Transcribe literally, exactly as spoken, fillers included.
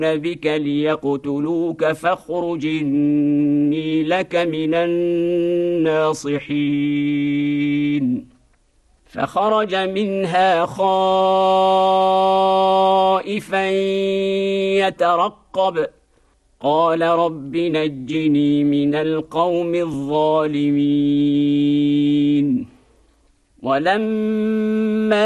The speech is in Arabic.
بك ليقتلوك فاخرج إني لك من الناصحين فخرج منها خائفا يترقب قال رب نجني من القوم الظالمين ولما